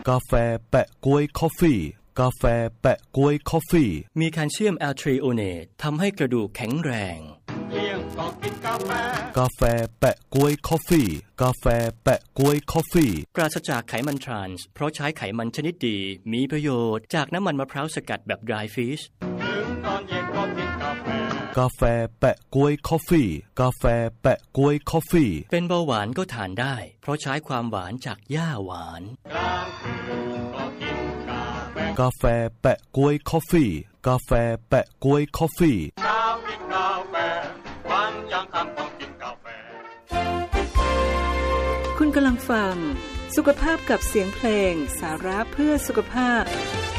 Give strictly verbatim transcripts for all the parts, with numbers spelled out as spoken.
กาแฟแปะก๊วยคอฟฟี่กาแฟแปะก๊วยคอฟฟี่มีแคลเซียมแอลทรีโอเนตทำให้กระดูกแข็งแรงเที่ยงก็กินกาแฟกาแฟแปะก๊วยคอฟฟี่กาแฟแปะก๊วยคอฟฟี่ปราศจากไขมันทรานส์เพราะใช้ไขมันชนิดดีมีประโยชน์จากน้ำมันมะพร้าวสกัดแบบ dry fish ถึงตอนเย็นก็กินกาแฟกาแฟแปะก๊วยคอฟฟี่กาแฟแปะก๊วยคอฟฟี่เป็นเบาหวานก็ทานได้เพราะใช้ความหวานจากหญ้าหวานกลางคืนก็กินกาแฟกาแฟแปะก๊วยคอฟฟี่กาแฟแปะก๊วยคอฟฟี่เช้ากินกาแฟวันยังค่ำต้องกินกาแฟคุณกำลังฟังสุขภาพกับเสียงเพลงสาระเพื่อสุขภาพ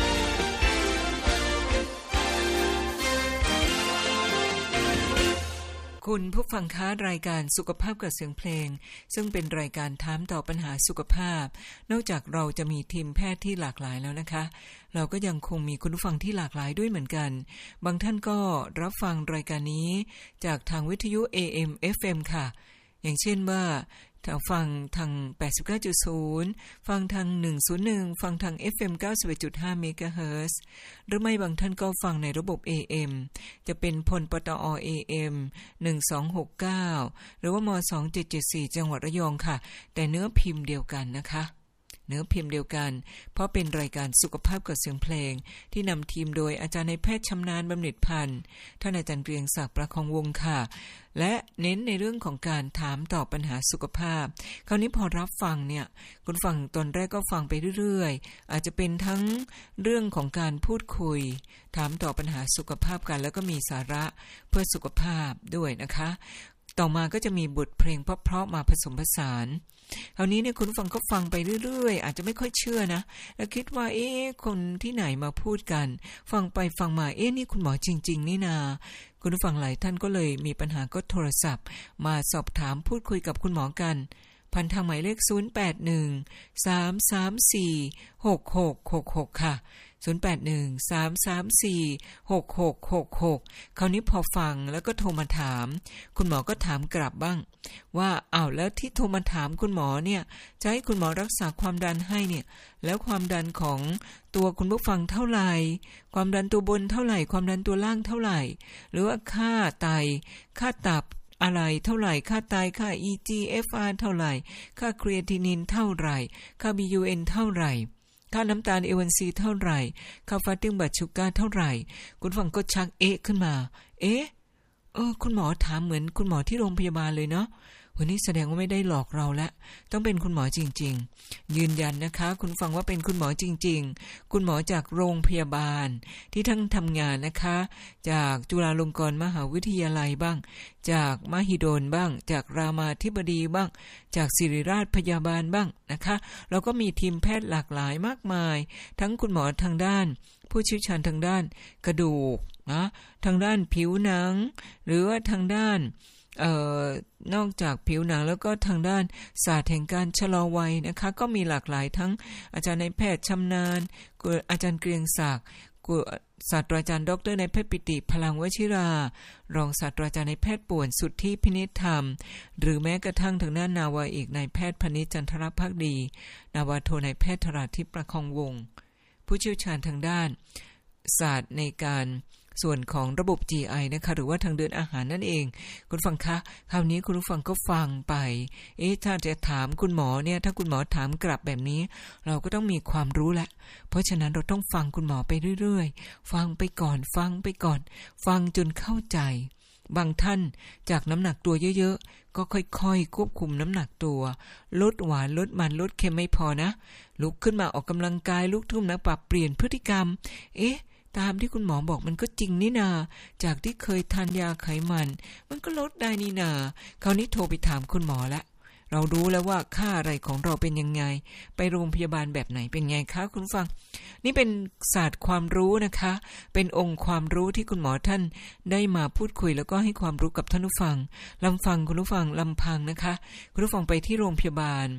คุณผู้ฟังคะรายการสุขภาพกับเสียงเพลงซึ่งเป็นรายการถามตอบปัญหาสุขภาพนอกจากเราจะมีทีมแพทย์ที่หลากหลายแล้วนะคะเราก็ยังคงมีคุณผู้ฟังที่หลากหลายด้วยเหมือนกันบางท่านก็รับฟังรายการนี้จากทางวิทยุ เอ เอ็ม เอฟ เอ็ม ค่ะอย่างเช่นว่าทางฟังทาง แปดสิบเก้าจุดศูนย์ ฟังทางหนึ่งศูนย์หนึ่งฟังทาง เอฟ เอ็ม เก้าสิบเอ็ดจุดห้า เมกะเฮิรตซ์หรือไม่บางท่านก็ฟังในระบบ เอ เอ็ม จะเป็นพลปตอ เอ เอ็ม หนึ่งสองหกเก้าหรือว่ามสองเจ็ดเจ็ดสี่จังหวัดระยองค่ะแต่เนื้อพิมพ์เดียวกันนะคะเนื้อพิมพ์เดียวกันเพราะเป็นรายการสุขภาพกับเสียงเพลงที่นำทีมโดยอาจารย์นายแพทย์ชำนาญบำเหน็จพันธ์ท่านอาจารย์เกรียงศักดิ์ประคองวงศ์ค่ะและเน้นในเรื่องของการถามตอบปัญหาสุขภาพคราวนี้พอรับฟังเนี่ยคุณฟังตอนแรกก็ฟังไปเรื่อยๆอาจจะเป็นทั้งเรื่องของการพูดคุยถามตอบปัญหาสุขภาพกันแล้วก็มีสาระเพื่อสุขภาพด้วยนะคะต่อมาก็จะมีบทเพลงเพราะๆมาผสมผสานคราวนี้เนี่ยคุณฟังก็ฟังไปเรื่อยๆอาจจะไม่ค่อยเชื่อนะแล้วคิดว่าเอ๊ะคนที่ไหนมาพูดกันฟังไปฟังมาเอ๊ะนี่คุณหมอจริงๆนี่นาคุณผู้ฟังหลายท่านก็เลยมีปัญหาก็โทรศัพท์มาสอบถามพูดคุยกับคุณหมอกันพันทางหมายเลขศูนย์ แปด หนึ่ง สาม สาม สี่ หก หก หก หกค่ะศูนย์ แปด หนึ่ง สาม สาม สี่ หก หก หก หกคราวนี้พอฟังแล้วก็โทรมาถามคุณหมอก็ถามกลับบ้างว่าอ้าวแล้วที่โทรมาถามคุณหมอเนี่ยจะให้คุณหมอรักษาความดันให้เนี่ยแล้วความดันของตัวคุณผู้ฟังเท่าไหร่ความดันตัวบนเท่าไหร่ความดันตัวล่างเท่าไหร่หรือว่าค่าไตค่าตับอะไรเท่าไหร่ค่าไตค่า อี จี เอฟ อาร์ เท่าไหร่ค่าครีเอทินินเท่าไหร่ค่า บี ยู เอ็น เท่าไหร่ค่าน้ำตาล เอ วัน ซี เท่าไหร่ค่า fasting blood sugar เท่าไหร่คุณฟังก็ชักเอ๊ะขึ้นมาเอ๊ะเออคุณหมอถามเหมือนคุณหมอที่โรงพยาบาลเลยเนาะวันนี้แสดงว่าไม่ได้หลอกเราแล้วต้องเป็นคุณหมอจริงๆยืนยันนะคะคุณฟังว่าเป็นคุณหมอจริงๆคุณหมอจากโรงพยาบาลที่ทั้งทำงานนะคะจากจุฬาลงกรณ์มหาวิทยาลัยบ้างจากมหิดลบ้างจากรามาธิบดีบ้างจากศิริราชพยาบาลบ้างนะคะเราก็มีทีมแพทย์หลากหลายมากมายทั้งคุณหมอทางด้านผู้เชี่ยวชาญทางด้านกระดูกนะทางด้านผิวหนังหรือว่าทางด้านเอ่อนอกจากผิวหนังแล้วก็ทางด้านศาสตร์แห่งการชะลอวัยนะคะก็มีหลากหลายทั้งอาจารย์นายแพทย์ชำนาญอาจารย์เกรียงศักดิ์ศาสตราจารย์ดรนายแพทย์ปิติพลังวชิรารองศาสตราจารย์นายแพทย์ป่วนสุทธิพินิจธรรมหรือแม้กระทั่งทางด้านนาวาเอกนายแพทย์พนิชจันทรภักดีนาวาโทนายแพทย์ธราทิพย์ประคองวงศ์ผู้เชี่ยวชาญทางด้านศาสตร์ในการส่วนของระบบ จี ไอ นะคะหรือว่าทางเดินอาหารนั่นเองคุณฟังคะคราวนี้คุณผู้ฟังก็ฟังไปเอ๊ะถ้าจะถามคุณหมอเนี่ยถ้าคุณหมอถามกลับแบบนี้เราก็ต้องมีความรู้แหละเพราะฉะนั้นเราต้องฟังคุณหมอไปเรื่อยๆฟังไปก่อนฟังไปก่อนฟังจนเข้าใจบางท่านจากน้ำหนักตัวเยอะๆก็ค่อยๆควบคุมน้ำหนักตัวลดหวานลดมันลดเค็มไม่พอนะลุกขึ้นมาออกกำลังกายลุกทุ่มนะปรับเปลี่ยนพฤติกรรมเอ๊ะตามที่คุณหมอบอกมันก็จริงนี่นาจากที่เคยทานยาไขมันมันก็ลดได้นี่นาคราวนี้โทรไปถามคุณหมอละเรารู้แล้วว่าค่าอะไรของเราเป็นยังไงไปโรงพยาบาลแบบไหนเป็นไงคะคุณฟังนี่เป็นศาสตร์ความรู้นะคะเป็นองค์ความรู้ที่คุณหมอท่านได้มาพูดคุยแล้วก็ให้ความรู้กับท่านผู้ฟังลำฟังคุณผู้ฟังลำพังนะคะคุณผู้ฟังไปที่โรงพยาบาล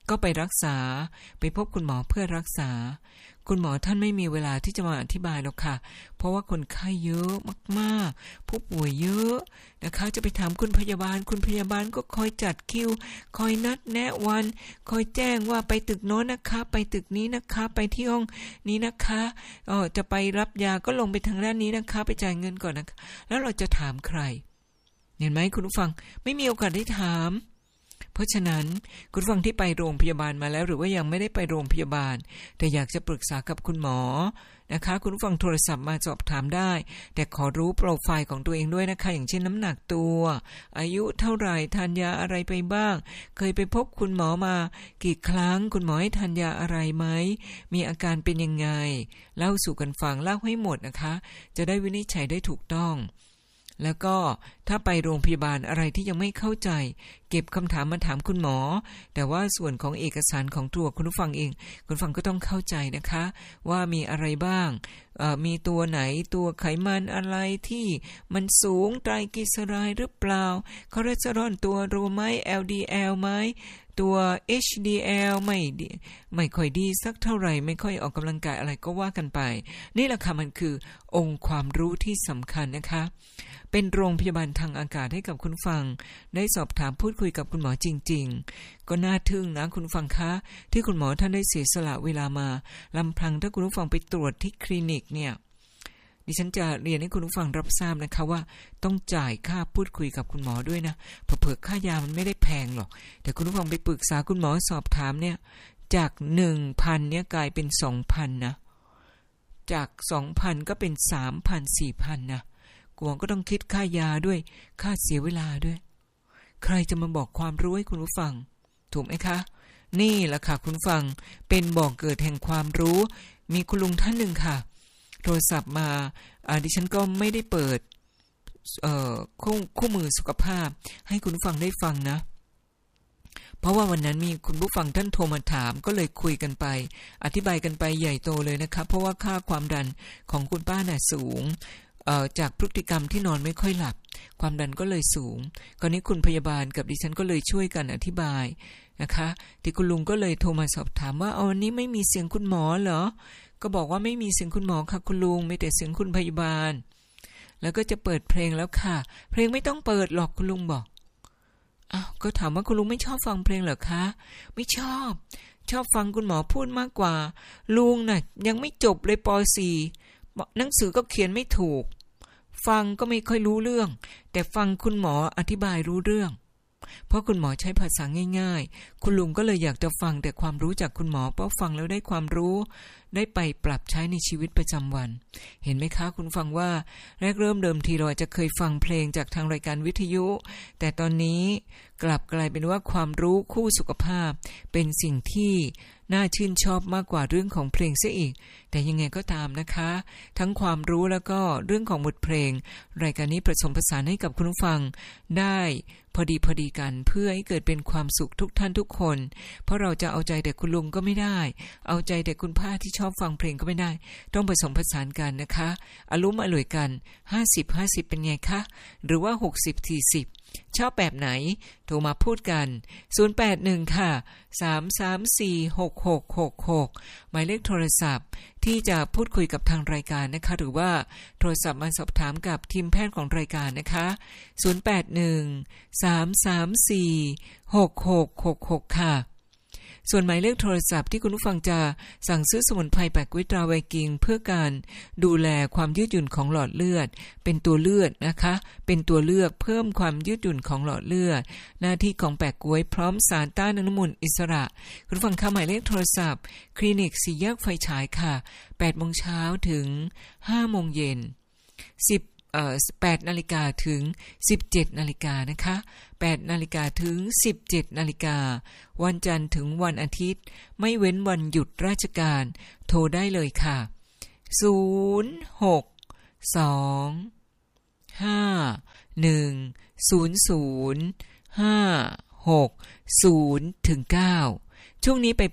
ก็ไปรักษาไปพบคุณหมอเพื่อรักษาคุณหมอท่านไม่มีเวลาที่จะมาอธิบายหรอกค่ะเพราะว่าคนไข้เยอะมากๆผู้ป่วยเยอะนะคะจะไปถามคุณพยาบาลคุณพยาบาลก็คอยจัดคิวคอยนัดแนะวันคอยแจ้งว่าไปตึกโน้นนะคะไปตึกนี้นะคะไปที่ห้องนี้นะคะเออจะไปรับยาก็ลงไปทางด้านนี้นะคะไปจ่ายเงินก่อนนะคะแล้วเราจะถามใครเห็นไหมคุณผู้ฟังไม่มีโอกาสได้ถามเพราะฉะนั้นคุณฟังที่ไปโรงพยาบาลมาแล้วหรือว่ายังไม่ได้ไปโรงพยาบาลแต่อยากจะปรึกษากับคุณหมอนะคะคุณฟังโทรศัพท์มาสอบถามได้แต่ขอรู้โปรไฟล์ของตัวเองด้วยนะคะอย่างเช่นน้ำหนักตัวอายุเท่าไหร่ทานยาอะไรไปบ้างเคยไปพบคุณหมอมากี่ครั้งคุณหมอให้ทานยาอะไรไหมมีอาการเป็นยังไงเล่าสู่กันฟังเล่าให้หมดนะคะจะได้วินิจฉัยได้ถูกต้องแล้วก็ถ้าไปโรงพยาบาลอะไรที่ยังไม่เข้าใจเก็บคำถามมาถามคุณหมอแต่ว่าส่วนของเอกสารของตัวคุณผู้ฟังเองคุณฟังก็ต้องเข้าใจนะคะว่ามีอะไรบ้างมีตัวไหนตัวไขมันอะไรที่มันสูงไตรกลีเซอไรด์หรือเปล่าคอเลสเตอรอลตัวรวมไหม แอล ดี แอล ไหมตัว เอช ดี แอล ไม่ไม่ค่อยดีสักเท่าไหร่ไม่ค่อยออกกำลังกายอะไรก็ว่ากันไปนี่แหละค่ะมันคือองค์ความรู้ที่สำคัญนะคะเป็นโรงพยาบาลทางอากาศให้กับคุณฟังได้สอบถามพูดคุยกับคุณหมอจริงๆก็น่าทึ่งนะคุณฟังคะที่คุณหมอท่านได้เสียสละเวลามาลำพังถ้าคุณผู้ฟังไปตรวจที่คลินิกเนี่ยดิฉันจะเรียนให้คุณผู้ฟังรับทราบนะคะว่าต้องจ่ายค่าพูดคุยกับคุณหมอด้วยนะเผื่อค่ายามันไม่ได้แพงหรอกแต่คุณผู้ฟังไปปรึกษาคุณหมอสอบถามเนี่ยจาก หนึ่งพัน เนี่ยกลายเป็น สองพัน นะจาก สองพัน ก็เป็น สามพัน สี่พัน นะกวงก็ต้องคิดค่ายาด้วยค่าเสียเวลาด้วยใครจะมาบอกความรู้ให้คุณผู้ฟังถูกไหมคะนี่แหละค่ะคุณฟังเป็นบ่อกเกิดแห่งความรู้มีคุณลุงท่านหนึ่งค่ะโทรศัพท์มาอ่าดิฉันก็ไม่ได้เปิดเอ่อคู่คู่มือสุขภาพให้คุณผู้ฟังได้ฟังนะเพราะว่าวันนั้นมีคุณผู้ฟังท่านโทรมาถามก็เลยคุยกันไปอธิบายกันไปใหญ่โตเลยนะคะเพราะว่าค่าความดันของคุณป้าน่ะสูงจากพฤติกรรมที่นอนไม่ค่อยหลับความดันก็เลยสูงคราวนี้คุณพยาบาลกับดิฉันก็เลยช่วยกันอธิบายนะคะที่คุณลุงก็เลยโทรมาสอบถามว่าเอาวันนี้ไม่มีเสียงคุณหมอเหรอก็บอกว่าไม่มีเสียงคุณหมอค่ะคุณลุงมีแต่เสียงคุณพยาบาลแล้วก็จะเปิดเพลงแล้วค่ะเพลงไม่ต้องเปิดหรอกคุณลุงบอกอ้าวก็ถามว่าคุณลุงไม่ชอบฟังเพลงเหรอคะไม่ชอบชอบฟังคุณหมอพูดมากกว่าลุงน่ะยังไม่จบเลยป.สี่ หนังสือก็เขียนไม่ถูกฟังก็ไม่ค่อยรู้เรื่องแต่ฟังคุณหมออธิบายรู้เรื่องเพราะคุณหมอใช้ภาษาง่ายๆคุณลุงก็เลยอยากจะฟังแต่ความรู้จากคุณหมอเพราะฟังแล้วได้ความรู้ได้ไปปรับใช้ในชีวิตประจำวันเห็นไหมคะคุณฟังว่าแรกเริ่มเดิมทีเราอาจจะเคยฟังเพลงจากทางรายการวิทยุแต่ตอนนี้กลับกลายเป็นว่าความรู้คู่สุขภาพเป็นสิ่งที่น่าชื่นชอบมากกว่าเรื่องของเพลงซะอีกแต่ยังไงก็ตามนะคะทั้งความรู้แล้วก็เรื่องของบทเพลงรายการนี้ผสมผสานให้กับคุณผู้ฟังได้พอดีพอดีกันเพื่อให้เกิดเป็นความสุขทุกท่านทุกคนเพราะเราจะเอาใจแต่คุณลุงก็ไม่ได้เอาใจแต่คุณป้าที่ชอบฟังเพลงก็ไม่ได้ต้องผสมผสานกันนะคะอารมณ์อร่วยกัน ห้าสิบ ห้าสิบ เป็นไงคะหรือว่า หกสิบ สี่สิบ ชอบแบบไหนโทรมาพูดกันศูนย์ แปด หนึ่ง ค่ะ สาม สาม สี่ หก หก หก หกหมายเลขโทรศัพท์ที่จะพูดคุยกับทางรายการนะคะหรือว่าโทรศัพท์มาสอบถามกับทีมแพทย์ของรายการนะคะศูนย์ แปด หนึ่ง สาม สาม สี่ หก หก หก หกค่ะส่วนหมายเลขโทรศัพท์ที่คุณผู้ฟังจะสั่งซื้อสมุนไพรแปะกุ้ยตราไวกิงเพื่อการดูแลความยืดหยุ่นของหลอดเลือดเป็นตัวเลือดนะคะเป็นตัวเลือกเพิ่มความยืดหยุ่นของหลอดเลือดหน้าที่ของแปะกุ้ยพร้อมสารต้านอนุมูลอิสระคุณผู้ฟังคะหมายเลขโทรศัพท์คลินิกสี่แยกไฟฉายค่ะ แปดโมงเช้าถึง ห้าโมงเย็นสิบเอ่อแปดนาฬิกาถึง สิบเจ็ดนาฬิกานะคะแปดนาฬิกาถึง สิบเจ็ดนาฬิกาวันจันทร์ถึงวันอาทิตย์ไม่เว้นวันหยุดราชการโทรได้เลยค่ะศูนย์ หก สอง ห้า หนึ่ง ศูนย์ ศูนย์ ห้า หก ศูนย์ ถึง เก้าช่วงนี้ไป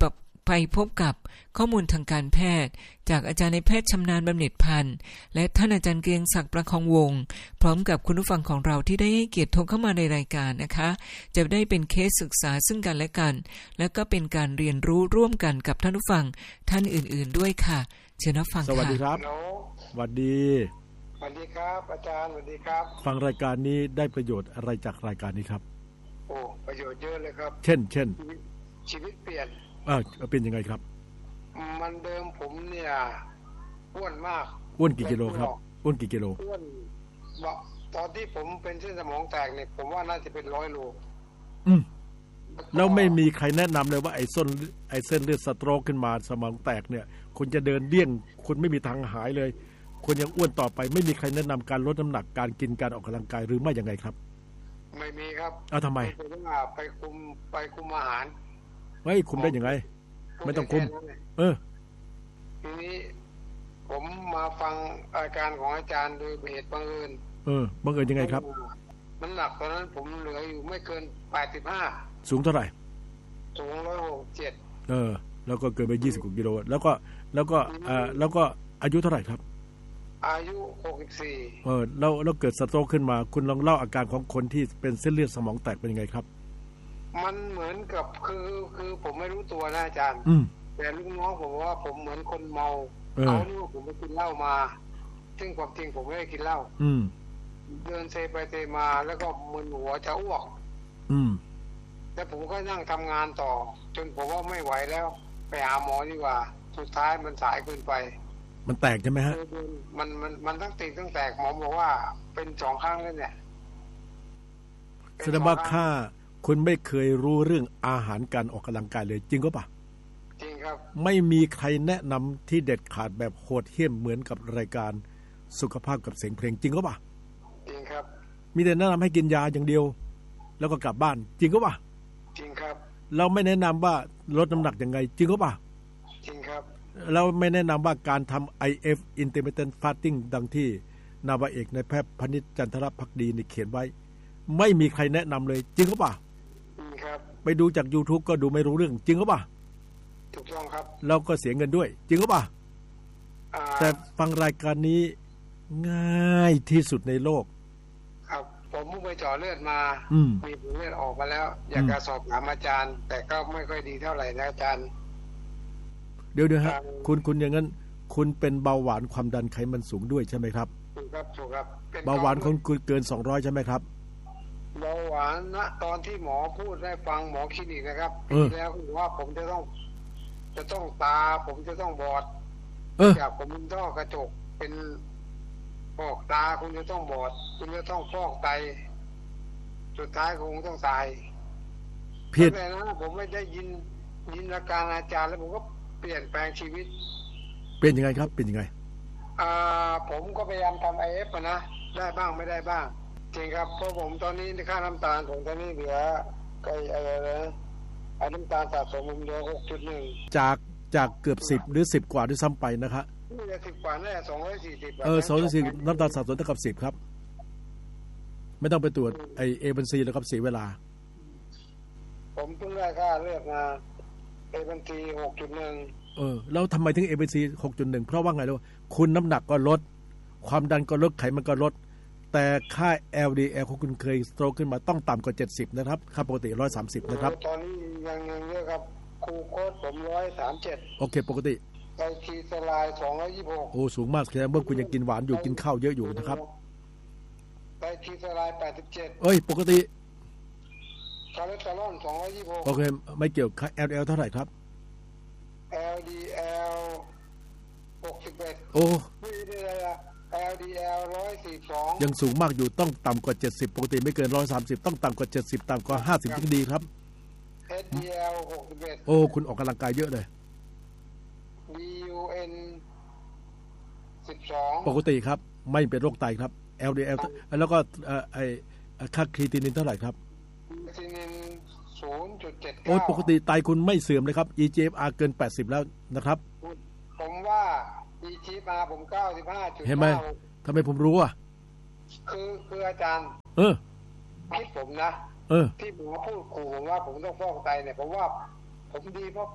ไปพบกับข้อมูลทางการแพทย์จากอาจารย์ในแพทย์ชำนาญบำเหน็จพันธ์และท่านอาจารย์เกรียงศักดิ์ประคองวงศ์พร้อมกับคุณผู้ฟังของเราที่ได้ให้เกียรติโทรเข้ามาในรายการนะคะจะได้เป็นเคสศึกษาซึ่งกันและกันและก็เป็นการเรียนรู้ร่วมกันกับท่านผู้ฟังท่านอื่นๆด้วยค่ะเชิญรับฟังค่ะสวัสดีครับสวัสดีสวัสดีครับอาจารย์สวัสดีครับฟังรายการนี้ได้ประโยชน์อะไรจากรายการนี้ครับโอ้ประโยชน์เยอะเลยครับเช่นเช่นชีวิตเปลี่ยนอ่าเป็นยังไงครับมันเดิมผมเนี่ยอ้วนมากอ้วนกี่กิโลครับอ้วนกี่กิโลอ้วนตอนที่ผมเป็นเส้นสมองแตกเนี่ยผมว่าน่าจะเป็นร้อยโลอืมแล้วไม่มีใครแนะนำเลยว่าไอ้ส้นไอ้เส้นเลือดสโตรกขึ้นมาสมองแตกเนี่ยคุณจะเดินเลี่ยงคุณไม่มีทางหายเลยคุณยังอ้วนต่อไปไม่มีใครแนะนำการลดน้ำหนักการกินการออกกำลังกายหรือไม่ยังไงครับไม่มีครับเอาทำไมไปคุมไปคุมอาหารไม่คุมได้ยังไงไม่ต้องคุมเออทีนี้ผมมาฟังอาการของอาจารย์โดยเหตุบังเอิญเออบังเอิญยังไงครับน้ำหนักตอนนั้นผมเหลืออยู่ไม่เกินแปดสิบห้าสูงเท่าไหร่สูงร้อยหกสิบเจ็ดเออแล้วก็เกินไปยี่สิบกว่ากิโลแล้วก็แล้วก็อ่าแล้วก็อายุเท่าไหร่ครับอายุหกสิบสี่เออแล้วแล้วเกิดสโตรกขึ้นมาคุณลองเล่าอาการของคนที่เป็นเส้นเลือดสมองแตกเป็นยังไงครับมันเหมือนกับคือคือผมไม่รู้ตัวนะอาจารย์แต่ลูกน้องผมว่าผมเหมือนคนเมาเขารู้ว่าผมไปกินเหล้ามาซึ่งความจริงผมไม่ได้กินเหล้าเดินเซไปเซมาแล้วก็มึนหัวจะอ้วกแต่ผมก็นั่งทำงานต่อจนผมว่าไม่ไหวแล้วไปหาหมอดีกว่าสุดท้ายมันสายเกินไปมันแตกใช่ไหมฮะมันมันมันทั้งติดทั้งแตกหมอบอกว่าเป็นสองครั้งแล้วเนี่ยแสดงว่าค่าคุณไม่เคยรู้เรื่องอาหารการออกกำลังกายเลยจริงก็ปะจริงครับไม่มีใครแนะนำที่เด็ดขาดแบบโหดเหี้ยมเหมือนกับรายการสุขภาพกับเสียงเพลงจริงก็ปะจริงครับมีแต่แนะนำให้กินยาอย่างเดียวแล้วก็กลับบ้านจริงก็ปะจริงครับเราไม่แนะนำว่าลดน้ำหนักยังไงจริงก็ปะจริงครับเราไม่แนะนำว่าการทำ ไอ เอฟ Intermittent Fasting ดังที่นาวาเอกนายแพทย์พนิษฐ์จันทรภักดีนี่เขียนไว้ไม่มีใครแนะนำเลยจริงก็ปะครับไปดูจาก YouTube ก็ดูไม่รู้เรื่องจริงก็ปะถูกต้องครับเราก็เสียเงินด้วยจริงก็ปะแต่ฟังรายการนี้ง่ายที่สุดในโลกครับผมเพิ่งไปเจาะเลือดมามีผลเลือดออกมาแล้วอยากจะสอบถามอาจารย์แต่ก็ไม่ค่อยดีเท่าไหร่นะอาจารย์เดี๋ยวเดี๋ยวฮะคุณคุณอย่างนั้นคุณเป็นเบาหวานความดันไขมันสูงด้วยใช่ไหมครับถูกครับถูกครับเบาหวานของคุณเกินสองร้อยใช่ไหมครับเบาหวานณตอนที่หมอพูดได้ฟังหมอคลินิกนะครับปีแล้วคือว่าผมจะต้องจะต้องตาผมจะต้องบอดจากผมเป็นต้อกระจกเป็นฟอกตาคุณจะต้องบอดคุณจะต้องฟอกไตสุดท้ายคงต้องตายเพี้ยนแต่นะผมไม่ได้ยินยินอาการอาจารย์แล้วผมก็เปลี่ยนแปลงชีวิตเป็นยังไงครับเป็นยังไงอ่าผมก็พยายามทำ ไอ เอฟ นะได้บ้างไม่ได้บ้างจริงครับเพราะผมตอนนี้ค่าน้ำตาลผมตอนนี้เหลือไอ้อะไรนะไอ้น้ำตาลสะสมผมเหลือ หกจุดหนึ่งจากจากเกือบสิบหรือสิบกว่าด้วยซ้ำไปนะครับนี่จะสิบกว่าแน่สองร้อยสี่สิบเออสองร้อยสี่สิบน้ำตาลสะสมเท่ากับสิบครับไม่ต้องไปตรวจไอเอบัญชีแล้วครับเสียเวลาผมเพิ่งได้ค่าเลือดมาเอบัญชี หกจุดหนึ่งเออแล้วทำไมถึง เอ บี ซี หกจุดหนึ่ง เพราะว่าไงล่ะคุณน้ำหนักก็ลดความดันก็ลดไขมันก็ลดแต่ค่า แอล ดี แอล ของคุณเคยสโตรกขึ้นมาต้องต่ำกว่าเจ็ดสิบนะครับค่าปกติหนึ่งร้อยสามสิบนะครับตอนนี้ยังยังเยอะครับครูโค้ชผมหนึ่งร้อยสามสิบเจ็ดโอเคปกติไตรกลีเซอไรด์สองร้อยยี่สิบหกโอ้สูงมากแสดงว่าคุณยังกินหวานอยู่กินข้าวเยอะอยู่นะครับไตรกลีเซอไรด์แปดสิบเจ็ดเอ้ยปกติคอเลสเตอรอลสองร้อยยี่สิบหกโอเคไม่เกี่ยว แอล ดี แอล เท่าไหร่ครับแอล ดี แอล หกสิบเอ็ดโอ้ไม่ได้อะไรอะ แอล ดี แอล หนึ่งร้อยสี่สิบสองยังสูงมากอยู่ต้องต่ำกว่าเจ็ดสิบปกติไม่เกินหนึ่งร้อยสามสิบต้องต่ำกว่าเจ็ดสิบต่ำกว่าห้าสิบถึงดีครับเอช ดี แอล หกสิบเอ็ดโอ้คุณออกกำลังกายเยอะเลยบี ยู เอ็น สิบสองปกติครับไม่เป็นโรคไตครับ แอล ดี แอล แล้วก็ไอค่าครีตินินเท่าไหร่ครับครีตินิน ศูนย์จุดเจ็ดเก้าโอ้ปกติไตคุณไม่เสื่อมเลยครับ อี จี เอฟ อาร์ เกินแปดสิบแล้วนะครับผมว่า อี จี เอฟ อาร์ ผม เก้าสิบห้าจุดเก้าเห็นไหมทำไมผมรู้อ่ะคือคืออาจารย์เออคิดผมนะเออที่ผมพูดขู่ผมว่าผมต้องฟอกไตเนี่ยผมว่าผมดีเพราะ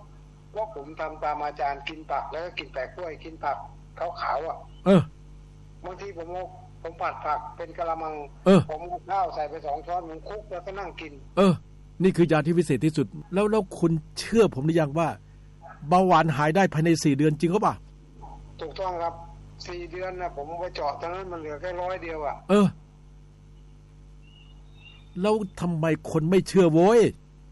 เพราะผมทำตามอาจารย์กินผักแล้วก็กินแปะกล้วยกินผักขาวๆอ่ะเออบางทีผมผมผัดผักเป็นกะละมังผมเอาข้าวใส่ไปสองช้อนผมคลุกแล้วก็นั่งกินเออนี่คือยาที่พิเศษที่สุดแล้วแล้วคุณเชื่อผมหรือยังว่าเบาหวานหายได้ภายในสี่เดือนจริงหรือเปล่าถูกต้องครับสี่เดือนนะผมไปเจาะตอนนั้นมันเหลือแค่ร้อยเดียวอ่ะเออแล้วทำไมคนไม่เชื่อโว้ย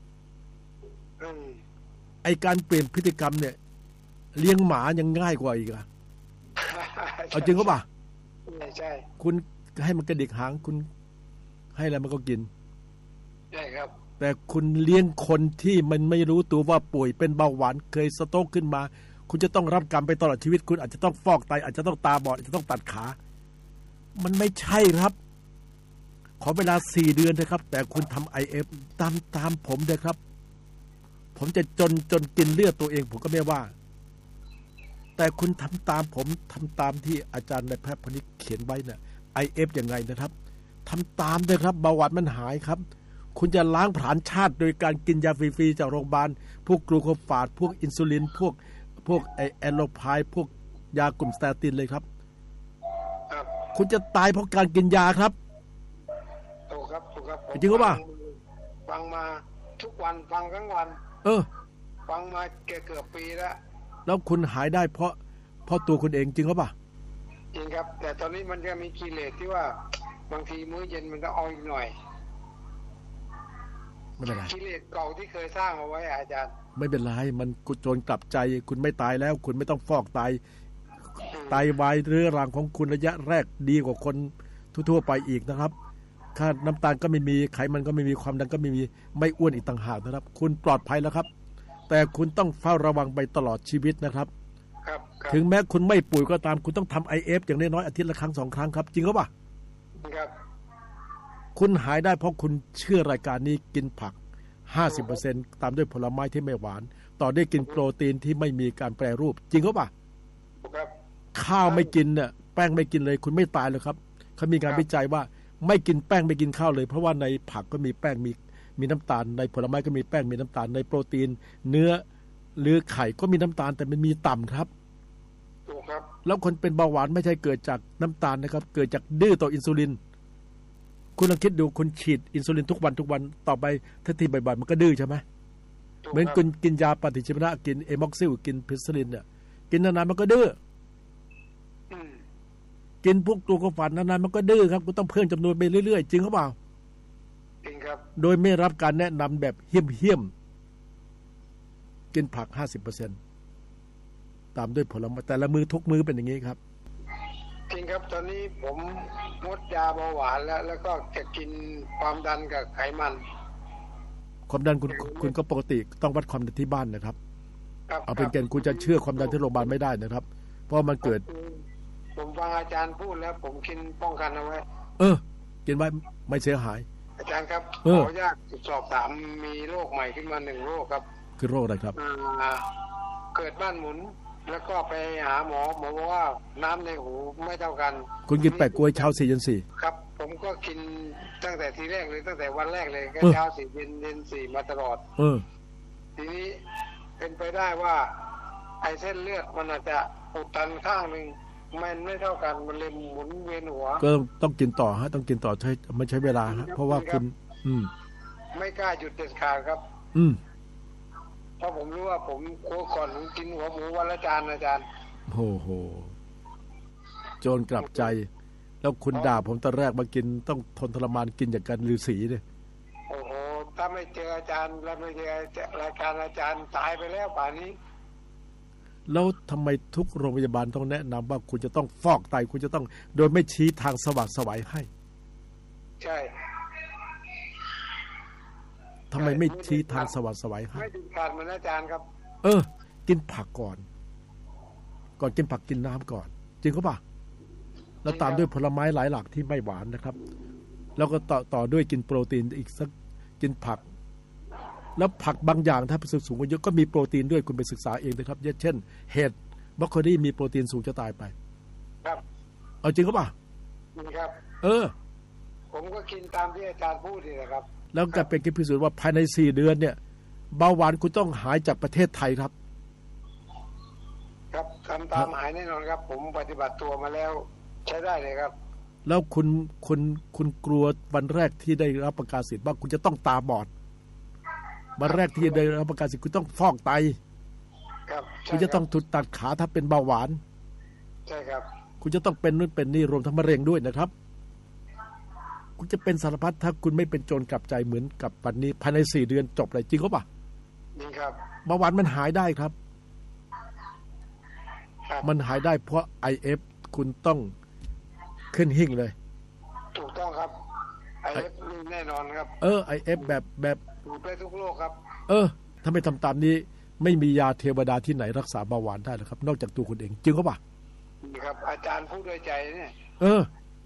ไอการเปลี่ยนพฤติกรรมเนี่ยเลี้ยงหมายังง่ายกว่าอีกอ่ะเอาจริงหรือเปล่าใช่คุณให้มันกระดิกหางคุณให้อะไรมันก็กินใช่ครับแต่คุณเลี้ยงคนที่มันไม่รู้ตัวว่าป่วยเป็นเบาหวานเคยสโตรกขึ้นมาคุณจะต้องรับกรรมไปตลอดชีวิตคุณอาจจะต้องฟอกไตอาจจะต้องตาบอดอาจจะต้องตัดขามันไม่ใช่ครับขอเวลาสี่เดือนนะครับแต่คุณทำ ไอ เอฟ ตามตามผมเลยครับผมจะจนจนกินเลือดตัวเองผมก็ไม่ว่าแต่คุณทำตามผมทำตามที่อาจารย์นายแพทย์พนิษฐ์เขียนไว้เนี่ย ไอ เอฟ ยังไงนะครับทำตามเลยครับเบาหวานมันหายครับคุณจะล้างผลาญชาติโดยการกินยาฟรีๆจากโรงพยาบาลพวกกลูโคฟาดพวกอินซูลินพวกพวกไอแอโลไพด์พวกยากลุ่มสเตตินเลยครับคุณจะตายเพราะการกินยาครับถูกครับถูกครับจริงหรือเปล่าฟังมาทุกวันฟังทั้งวันเออฟังมาเกือบปีแล้วแล้วคุณหายได้เพราะเพราะตัวคุณเองจริงหรือเปล่าจริงครับแต่ตอนนี้มันจะมีกิเลสที่ว่าบางทีมื้อเย็นมันก็เอาอีกหน่อยไม่เป็นไรกิเลสเก่าที่เคยสร้างเอาไว้อาจารย์ไม่เป็นไรมันกุโจรกลับใจคุณไม่ตายแล้วคุณไม่ต้องฟอกไตไตวายเรื้อรังของคุณระยะแรกดีกว่าคนทั่วๆไปอีกนะครับค่าน้ำตาลก็ไม่มีไขมันก็ไม่มีความดันก็ไม่มีไม่อ้วนอีกต่างหากนะครับคุณปลอดภัยแล้วครับแต่คุณต้องเฝ้าระวังไปตลอดชีวิตนะครับถึงแม้คุณไม่ป่วยก็ตามคุณต้องทำ ไอ เอฟ อย่างน้อยๆอาทิตย์ละครั้งสองครั้งครับจริงหรือเปล่าครับคุณหายได้เพราะคุณเชื่อรายการนี้กินผัก ห้าสิบเปอร์เซ็นต์ ตามด้วยผลไม้ที่ไม่หวานต่อด้วยกินโปรตีนที่ไม่มีการแปรรูปจริงหรือเปล่าข้าวไม่กินเนี่ยแป้งไม่กินเลยคุณไม่ตายเลยครับเขามีการวิจัยว่าไม่กินแป้งไม่กินข้าวเลยเพราะว่าในผักก็มีแป้งมีมีน้ำตาลในผลไม้ก็มีแป้งมีน้ำตาลในโปรตีนเนื้อหรือไข่ก็มีน้ำตาลแต่มันมีต่ำครับถูกครับแล้วคนเป็นเบาหวานไม่ใช่เกิดจากน้ำตาลนะครับเกิดจากดื้อต่ออินซูลินคุณลองคิดดูคุณฉีดอินซูลินทุกวันทุกวันต่อไปถ้าทีบ่อยๆมันก็ดื้อใช่ไหมเหมือนคุณกินยาปฏิชีวนะกินเอม็อกซิลกินเพนิซิลลินเนี่ยกินนานๆมันก็ดื้อกินพวกตัวกระฝันนานๆมันก็ดื้อครับคุณต้องเพิ่มจำนวนไปเรื่อยๆจริงหรือเปล่าจริงครับโดยไม่รับการแนะนำแบบเหี้ยมๆกินผัก ห้าสิบเปอร์เซ็นต์ ตามด้วยผลไม้แต่ละมือทุกมือเป็นอย่างนี้ครับจริงครับตอนนี้ผมงดยาเบาหวานแล้วแล้วก็จะกินความดันกับไขมันความดันคุณคุณก็ปกติต้องวัดความดันที่บ้านนะครับเอาเป็นเกณฑ์คุณจะเชื่อความดันที่โรงพยาบาลไม่ได้นะครับเพราะมันเกิดผมฟังอาจารย์พูดแล้วผมกินป้องกันเอาไว้เออกินไว้ไม่เสียหายอาจารย์ครับขออนุญาตสอบถามมีโรคใหม่ขึ้นมาหนึ่งโรคครับคือโรคอะไรครับเกิดบ้านหมุนแล้วก็ไปหาหมอหมอบอกว่าน้ำในหูไม่เท่ากันคุณกินแปะกล้วยเช้าสี่เย็นสี่ครับผมก็กินตั้งแต่ทีแรกเลยตั้งแต่วันแรกเลยก็เช้าสี่เย็นเย็นสี่มาตลอดเออทีนี้เป็นไปได้ว่าไอเส้นเลือดมันอาจจะอุดตันข้างหนึ่งมันไม่เท่ากันมันเลยหมุนเวียนหัวก็ต้องกินต่อฮะต้องกินต่อใช้ไม่ใช้เวลาฮะเพราะว่าคุณอืมไม่กล้าหยุดเด็ดขาดครับอืมเพราะผมรู้ว่าผมก่อนผมกินหัวหมูวันละจานอาจารย์โอ้โหโจรกลับใจแล้วคุณด่าผมตอนแรกมากินต้องทนทรมานกินอย่างกันฤาษีเนี่ยโอ้โหถ้าไม่เจออาจารย์แล้วไม่เจอรายการอาจารย์ตายไปแล้วป่านนี้แล้วทำไมทุกโรงพยาบาลต้องแนะนำว่าคุณจะต้องฟอกไตคุณจะต้องโดยไม่ชี้ทางสว่างไสวให้ใช่ทำไมไม่ชี้ทางสว่างไสวให้ไม่ถึงขาดเหมือนอาจารย์ครับเออกินผักก่อนก่อนกินผักกินน้ำก่อนจริงหรือเปล่าแล้วตามด้วยผลไม้หลายหลากที่ไม่หวานนะครับแล้วก็ต่อต่อด้วยกินโปรตีนอีกสักกินผักแล้วผักบางอย่างถ้าไปสูงกว่าเยอะก็มีโปรตีนด้วยคุณไปศึกษาเองนะครับเช่นเห็ดบรอกโคลีมีโปรตีนสูงจะตายไปครับเอาจริงหรือเปล่าจริงครับเออผมก็กินตามที่อาจารย์พูดนี่แหละครับแล้วก็เป็นการพิสูจน์ว่าภายในสี่เดือนเนี่ยเบาหวานคุณต้องหายจากประเทศไทยครับำตามหายแน่นอนครับผมปฏิบัติตัวมาแล้วใช้ได้เลยครับแล้วคุณคุณคุณกลัววันแรกที่ได้รับประกาศสิทธิ์ว่าคุณจะต้องตาบอดวันแรกที่ได้รับประกาศสิทธิ์คุณต้องฟอกไตครับคุณจะต้องถูกตัดขาถ้าเป็นเบาหวานใช่ครับคุณจะต้องเป็นนู่นเป็นนี่รวมทั้งมะเร็งด้วยนะครับคุณจะเป็นสารพัดถ้าคุณไม่เป็นโจรกลับใจเหมือนกับวันนี้ภายในสี่เดือนจบเลยจริงเขาปะจริงครับเบาหวานมันหายได้ครับมันหายได้เพราะ ไอ เอฟ คุณต้องขึ้นหิ่งเลยถูกต้องครับ ไอ เอฟ นี่แน่นอนครับเออ ไอ เอฟ แบบแบบถูกได้ทุกโรคครับเออถ้าไม่ทำตามนี้ไม่มียาเทวดาที่ไหนรักษาเบาหวานได้หรอกครับนอกจากตัวคุณเองจริงเขาปะนี่ครับอาจารย์พูดด้วยใจเนี่ยเออ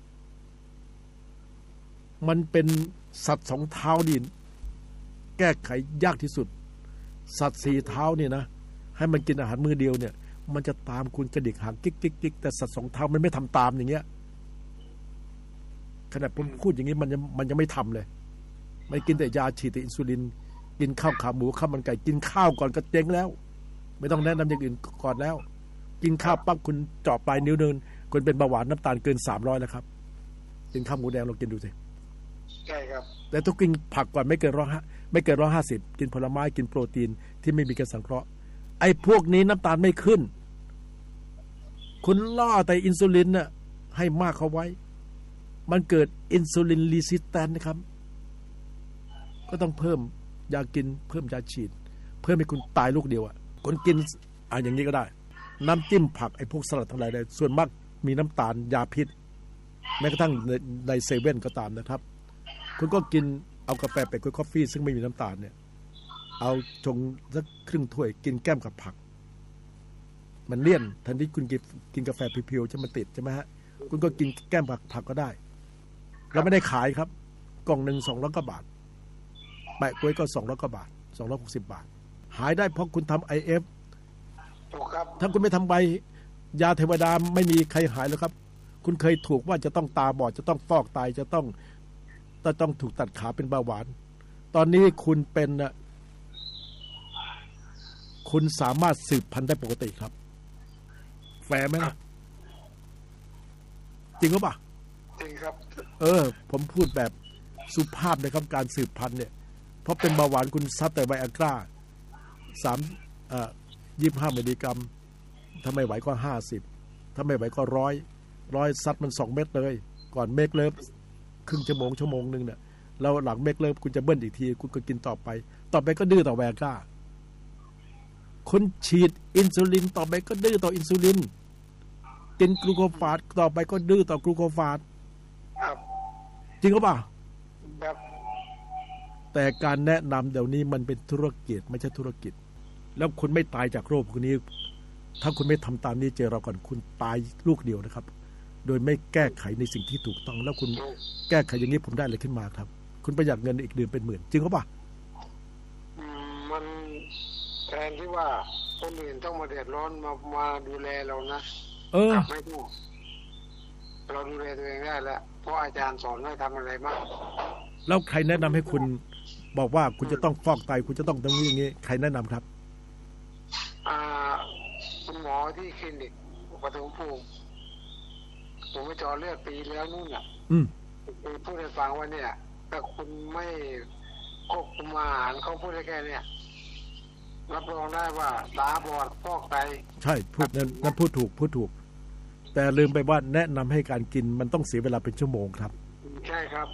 มันเป็นสัตว์สองเท้าดินแก้ไขยากที่สุดสัตว์สี่เท้าเนี่ยนะให้มันกินอาหารมื้อเดียวเนี่ยมันจะตามคุณกระดิกหางกิ๊กกิ๊กกิ๊กแต่สัตว์สองเท้ามันไม่ทำตามอย่างเงี้ยขนาดผมพูดอย่างนี้มันยังมันยังไม่ทำเลยไม่กินแต่ยาฉีดแต่อินซูลินกินข้าวขาหมูข้าวมันไก่กินข้าวก่อนก็เจ๊งแล้วไม่ต้องแนะนำอย่างอื่นก่อนแล้วกินข้าวปั๊บคุณเจาะปลายนิ้วเดินคุณเป็นเบาหวานน้ำตาลเกินสามร้อยแล้วครับกินข้าวหมูแดงลองกินดูสิใช่ครับแต่ต้องกินผักก่อนไม่เกินร้อยห้าไม่เกินร้อยห้าสิบกินผลไม้กินโปรตีนที่ไม่มีการสังเคราะห์ไอ้พวกนี้น้ำตาลไม่ขึ้นคุณล่อแต่อินซูลินน่ะให้มากเข้าไว้มันเกิดอินซูลินรีสิสแตนต์นะครับก็ต้องเพิ่มยากินเพิ่มยาฉีดเพิ่มให้คุณตายลูกเดียวอ่ะคุณกินอ่ะอย่างนี้ก็ได้น้ำจิ้มผักไอ้พวกสลัดทั้งหลายเลยส่วนมากมีน้ำตาลยาพิษแม้กระทั่งในในเซเว่นก็ตามนะครับคุณก็กินเอากาแฟไปกับกาแฟซึ่งไม่มีน้ำตาลเนี่ยเอาชงสักครึ่งถ้วยกินแก้มกับผักมันเลี่ยนทันทีคุณกินกินกาแฟเพียวๆจะมันติดใช่ไหมฮะคุณก็กินแก้มผักผักก็ได้เราไม่ได้ขายครับกล่องหนึ่งสองร้อยกว่าบาทแปะกล้วยก็สองร้อยกว่าบาทสองร้อยหกสิบบาทหายได้เพราะคุณทำ ไอ เอฟถูกครับถ้าคุณไม่ทำใบยาเทวดาไม่มีใครหายแล้วครับคุณเคยถูกว่าจะต้องตาบอดจะต้องฟอกไตจะต้องจะต้องถูกตัดขาเป็นเบาหวานตอนนี้คุณเป็นคุณสามารถสืบพันธุ์ได้ปกติครับแฟร์ไหมล่ะจริงหรือเปล่าจริงครับเออผมพูดแบบสุภาพนะครับการสืบพันธุ์เนี่ยเพราะเป็นเบาหวานคุณซัดแต่ไวอากร้าสามเอ่อยี่สิบห้ามิลลิกรัมถ้าไม่ไหวก็ห้าสิบถ้าไม่ไหวก็ร้อยร้อยซัดมันสองเม็ดเลยก่อนเมกเลิฟครึ่งชั่วโมงชั่วโมงนึงเนี่ยแล้วหลังเมกเลิฟคุณจะเบิ้ลอีกทีคุณก็กินต่อไปต่อไปก็ดื้อต่อไวอากร้าคนฉีดอินซูลินต่อไปก็ดื้อต่ออินซูลินกินกลูโคฟาสต่อไปก็ดื้อต่อกลูโคฟาสจริงหรือเปล่าครับแต่การแนะนำเดี๋ยวนี้มันเป็นธุรกิจไม่ใช่ธุรกิจแล้วคุณไม่ตายจากโรคพวกนี้ถ้าคุณไม่ทำตามนี้เจอเราก่อนคุณตายลูกเดียวนะครับโดยไม่แก้ไขในสิ่งที่ถูกต้องแล้วคุณแก้ไขอย่างนี้ผมได้อะไรขึ้นมาครับคุณประหยัดเงินอีกเดือนเป็นหมื่นจริงหรือเปล่ามันแทนที่ว่าคนอื่นต้องมาเดือดร้อนมามาดูแลเรานะเออไม่ต้องเราดูแลตัวเองได้แล้วเพราะอาจารย์สอนให้ทำอะไรมากแล้วใครแนะนำให้คุณบอกว่าคุณจะต้องฟอกไตคุณจะต้องตรงนี้อย่างนี้ใครแนะนำครับอ่าคุณหมอที่คลินิกปฐมภูมิผมไปเจาะเลือดปีแล้วนู่นอ่ะอืมพูดให้ฟังว่าเนี่ยถ้าคุณไม่ควบคุมอาหารเขาพูดได้แค่เนี่ยรับรองได้ว่าตาบอดฟอกไตใช่พูดนั้นนั้นพูดถูกพูดถูกแต่ลืมไปว่าแนะนำให้การกินมันต้องเสียเวลาเป็นชั่วโมงครับใช่ครับ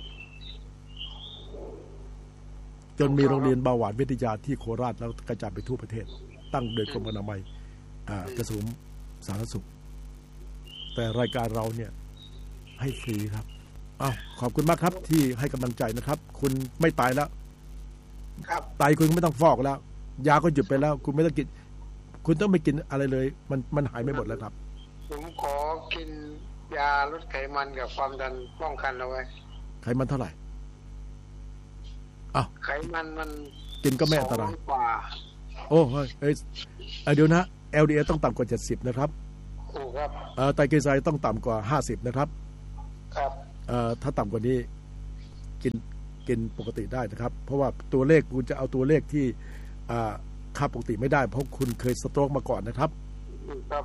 จนมีโรงเรียนเบาหวานวิทยาที่โคราชแล้วกระจายไปทั่วประเทศตั้งโดยกรมอนามัยกระทรวงสาธารณสุขแต่รายการเราเนี่ยให้ฟรีครับอ้าวขอบคุณมากครับที่ให้กำลังใจนะครับคุณไม่ตายแล้วครับไตคุณไม่ต้องฟอกแล้วยาก็หยุดไปแล้วคุณไม่ต้องกินคุณต้องไม่กินอะไรเลยมันมันหายไม่หมดแล้วครับผมขอกินยาลดไขมันกับความดันป้องกันเอาไว้ไขมันเท่าไหร่อ้าวไขมันมันกินก็ไม่อันตรายโอ้เฮ้ยเอ้ยเดี๋ยวนะ แอล ดี เอล ต้องต่ำกว่าเจ็ดสิบนะครับถูกครับเอ่อไตรกลีเซอไรด์ต้องต่ำกว่าห้าสิบนะครับครับเอ่อถ้าต่ำกว่านี้กินกินปกติได้นะครับเพราะว่าตัวเลขคุณจะเอาตัวเลขที่อ่าค่าปกติไม่ได้เพราะคุณเคยสโตรกมาก่อนนะครับครับ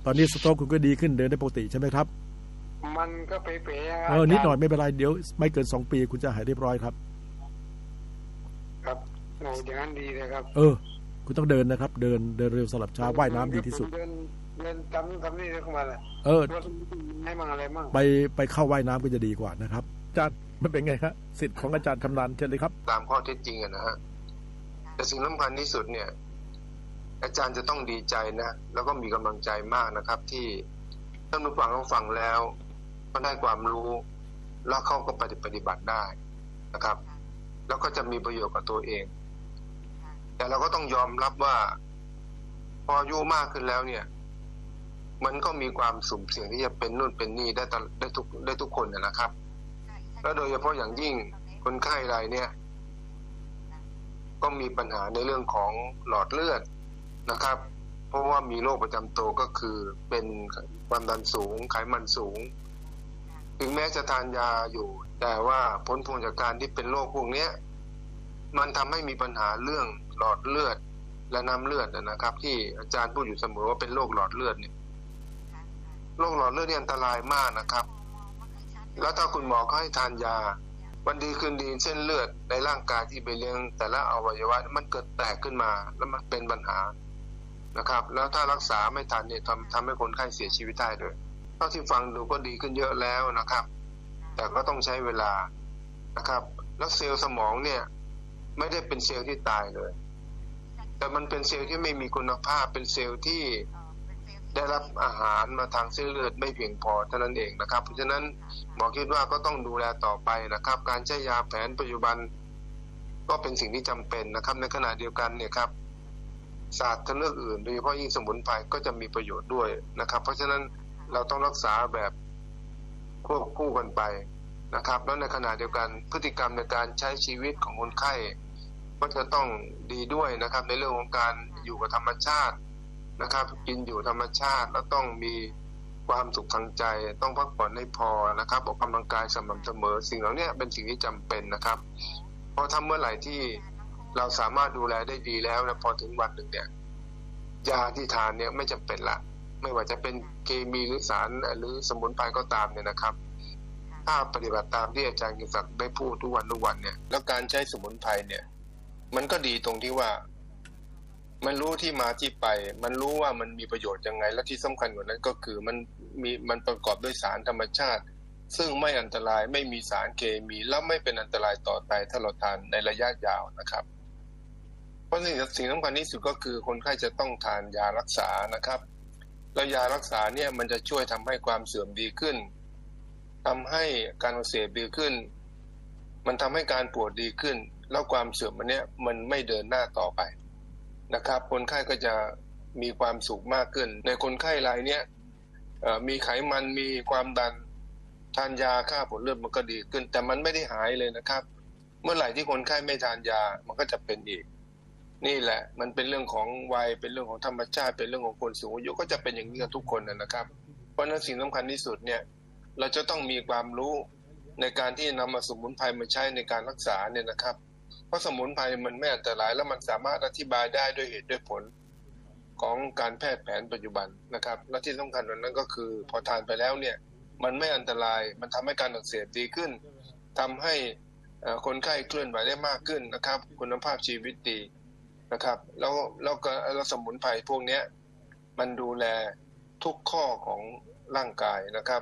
ตอนนี้สโตรกคุณก็ดีขึ้นเดินได้ปกติใช่ไหมครับมันก็เป๋ๆเออนิดหน่อยไม่เป็นไรเดี๋ยวไม่เกินสองปีคุณจะหายเรียบร้อยครับครับโอ้อย่างนั้นดีเลยครับเออคุณต้องเดินนะครับเดินเดินเร็วสลับช้าว่ายน้ำดีที่สุดเดินเดินทำทำนี่เข้ามาเลยเออให้มั่งอะไรมั่งไปไปเข้าว่ายน้ำก็จะดีกว่านะครับอาจารย์มันเป็นไงครับสิทธิ์ของอาจารย์ชำนาญเช่นเลยครับตามข้อเท็จจริงนะฮะแต่สิ่งสำคัญที่สุดเนี่ยอาจารย์จะต้องดีใจนะแล้วก็มีกำลังใจมากนะครับที่ท่านผู้ฟังเขาฟังแล้วก็ได้ความรู้แล้วเขาก็ปฏิบัติได้นะครับแล้วก็จะมีประโยชน์กับตัวเองแต่เราก็ต้องยอมรับว่าพออายุมากขึ้นแล้วเนี่ยมันก็มีความสุ่มเสี่ยงที่จะเป็นนู่นเป็นนี่ได้ได้ทุกได้ทุกคนนะครับแล้วโดยเฉพาะอย่างยิ่งคนไข้รายเนี่ยก็มีปัญหาในเรื่องของหลอดเลือดนะครับเพราะว่ามีโรคประจำตัวก็คือเป็นความดันสูงไขมันสูงถึงแม้จะทานยาอยู่แต่ว่าผลพวงจากการที่เป็นโรคพวกนี้มันทำให้มีปัญหาเรื่องหลอดเลือดและน้ำเลือดนะครับที่อาจารย์พูดอยู่เสมอว่าเป็นโรคหลอดเลือดเนี่ยโรคหลอดเลือดนี่อันตรายมากนะครับแล้วถ้าคุณหมอเขาให้ทานยาวันดีคืนดีเส้นเลือดในร่างกายที่ไปเลี้ยงแต่ละอวัยวะมันเกิดแตกขึ้นมาแล้วมันเป็นปัญหานะครับแล้วถ้ารักษาไม่ทันเนี่ยทำทำให้คนไข้เสียชีวิตได้ด้วยเท่าที่ฟังดูก็ดีขึ้นเยอะแล้วนะครับแต่ก็ต้องใช้เวลานะครับแล้วเซลล์สมองเนี่ยไม่ได้เป็นเซลล์ที่ตายเลยแต่มันเป็นเซลล์ที่ไม่มีคุณภาพเป็นเซลล์ที่ได้รับอาหารมาทางเส้นเลือดไม่เพียงพอเท่านั้นเองนะครับเพราะฉะนั้นหมอคิดว่าก็ต้องดูแลต่อไปนะครับการใช้ยาแผนปัจจุบันก็เป็นสิ่งที่จำเป็นนะครับในขณะเดียวกันเนี่ยครับศาสตร์ทางเลือกอื่นโดยเฉพาะยิ่งสมุนไพรก็จะมีประโยชน์ด้วยนะครับเพราะฉะนั้นเราต้องรักษาแบบควบคู่กันไปนะครับแล้วในขณะเดียวกันพฤติกรรมในการใช้ชีวิตของคนไข้ก็จะต้องดีด้วยนะครับในเรื่องของการอยู่กับธรรมชาตินะครับกินอยู่ธรรมชาติแล้วต้องมีความสุขทางใจต้องพักผ่อนให้พอนะครับออกกำลังกายสม่ำเสมอสิ่งเหล่านี้เป็นสิ่งที่จำเป็นนะครับเพราะถ้าเมื่อไหร่ที่เราสามารถดูแลได้ดีแล้วนะพอถึงวันหนึ่งเนี่ยยาที่ทานเนี่ยไม่จำเป็นละไม่ว่าจะเป็นเคมีหรือสารหรือสมุนไพรก็ตามเนี่ยนะครับถ้าปฏิบัติตามที่อาจารย์กิติศักดิ์ได้พูดทุกวันทุกวันเนี่ยแล้วการใช้สมุนไพรเนี่ยมันก็ดีตรงที่ว่ามันรู้ที่มาที่ไปมันรู้ว่ามันมีประโยชน์ยังไงและที่สำคัญกว่านั้นก็คือมันมีมันประกอบด้วยสารธรรมชาติซึ่งไม่อันตรายไม่มีสารเคมีและไม่เป็นอันตรายต่อไตถ้าเราทานในระยะยาวนะครับเพราะสิ่งสิ่งสำคัญที่สุดก็คือคนไข้จะต้องทานยารักษานะครับแล้วยารักษาเนี่ยมันจะช่วยทำให้ความเสื่อมดีขึ้นทำให้การอักเสบดีขึ้นมันทำให้การปวดดีขึ้นแล้วความเสื่อมอันเนี้ยมันไม่เดินหน้าต่อไปนะครับคนไข้ก็จะมีความสุขมากขึ้นในคนไข้รายเนี้ยมีไขมันมีความดันทานยาค่าผลเลือดมันก็ดีขึ้นแต่มันไม่ได้หายเลยนะครับเมื่อไหร่ที่คนไข้ไม่ทานยามันก็จะเป็นอีกนี่แหละมันเป็นเรื่องของวัยเป็นเรื่องของธรรมชาติเป็นเรื่องของคนสูงอายุก็จะเป็นอย่างนี้กับทุกคนนะครับเพราะฉะนั้นสิ่งสำคัญที่สุดเนี่ยเราจะต้องมีความรู้ในการที่นำมาสมุนไพรมาใช้ในการรักษาเนี่ยนะครับเพราะสมุนไพรมันไม่อันตรายแล้วมันสามารถอธิบายได้ด้วยเหตุด้วยผลของการแพทย์แผนปัจจุบันนะครับและที่สำคัญกว่านั้นก็คือพอทานไปแล้วเนี่ยมันไม่อันตรายมันทำให้การอักเสบดีขึ้นทำให้คนไข้เคลื่อนไหวได้มากขึ้นนะครับคุณภาพชีวิตดีนะครับแล้วแล้วก็แล้วสมุนไพรพวกนี้มันดูแลทุกข้อของร่างกายนะครับ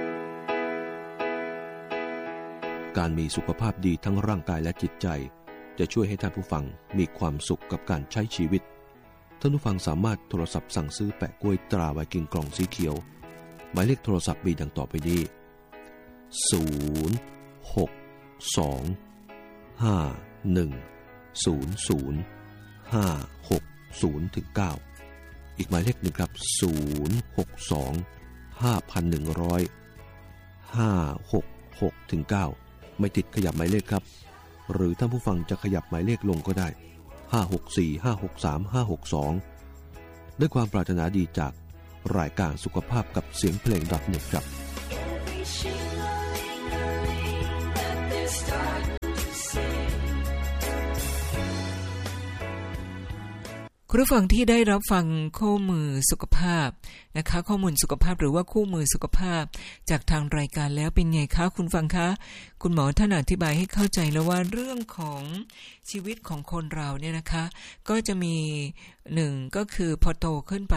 การมีสุขภาพดีทั้งร่างกายและจิตใจจะช่วยให้ท่านผู้ฟังมีความสุขกับการใช้ชีวิตท่านผู้ฟังสามารถโทรศัพท์สั่งซื้อแปะกล้วยตราไวกิ้งกล่องสีเขียวหมายเลขโทรศัพท์มีดังต่อไปนี้ศูนย์ หก สอง ห้า หนึ่ง ศูนย์ ศูนย์ ห้า หก ศูนย์ ถึง เก้าอีกหมายเลขหนึ่งครับศูนย์ หก สอง ห้า หนึ่ง ศูนย์ ห้า หก หก ถึง เก้าไม่ติดขยับหมายเลขครับหรือท่านผู้ฟังจะขยับหมายเลขลงก็ได้ห้า หก สี่ ห้า หก สาม ห้า หก สองด้วยความปรารถนาดีจากรายการสุขภาพกับเสียงเพลง .net ครับคุณผู้ฟังที่ได้รับฟังข้อมือสุขภาพนะคะข้อมูลสุขภาพหรือว่าคู่มือสุขภาพจากทางรายการแล้วเป็นไงคะคุณฟังคะคุณหมอท่านอธิบายให้เข้าใจแล้วว่าเรื่องของชีวิตของคนเราเนี่ยนะคะก็จะมีหนึ่งก็คือพอโตขึ้นไป